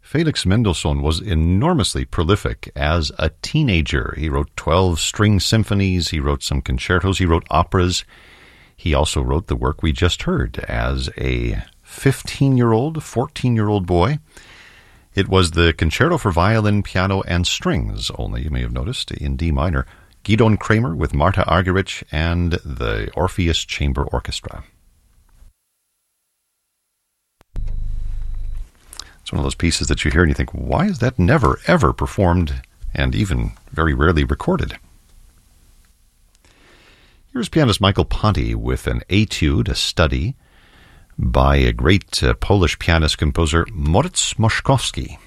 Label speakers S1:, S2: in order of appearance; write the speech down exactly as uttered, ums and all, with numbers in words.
S1: Felix Mendelssohn was enormously prolific as a teenager. He wrote twelve string symphonies, he wrote some concertos, he wrote operas. He also wrote the work we just heard as a fifteen-year-old, fourteen-year-old boy. It was the Concerto for Violin, Piano, and Strings, only, you may have noticed, in D minor. Gidon Kremer with Marta Argerich and the Orpheus Chamber Orchestra. It's one of those pieces that you hear and you think, why is that never, ever performed and even very rarely recorded? Here's pianist Michael Ponty with an etude, a study, by a great uh, Polish pianist-composer Moritz Moszkowski.